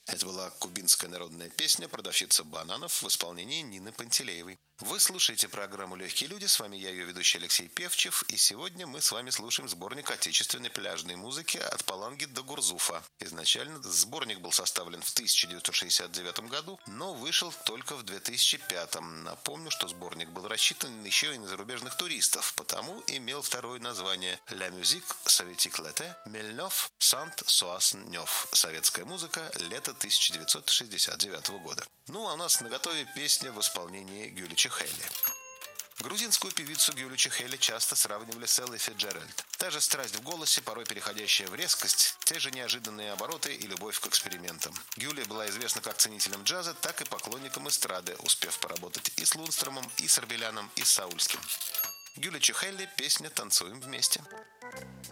Это была кубинская народная песня «Продавщица бананов» в исполнении Нины Пантелеевой. Вы слушаете программу «Легкие люди», с вами я, ее ведущий Алексей Певчев, и сегодня мы с вами слушаем сборник отечественной пляжной музыки «От Паланги до Гурзуфа». Изначально сборник был составлен в 1969 году, но вышел только в 2005. Напомню, что сборник был рассчитан еще и на зарубежных туристов, потому имел второе название «La musique soviétique l'été 1969» – «Советская музыка. Лето 1969 года». Ну а у нас наготове песня в исполнении Гюли Чехели. Грузинскую певицу Гюлю Чехели часто сравнивали с Эллой Фицджеральд. Та же страсть в голосе, порой переходящая в резкость, те же неожиданные обороты и любовь к экспериментам. Гюля была известна как ценителем джаза, так и поклонником эстрады, успев поработать и с Лунстромом, и с Арбеляном, и с Саульским. Гюля Чехели, песня «Танцуем вместе».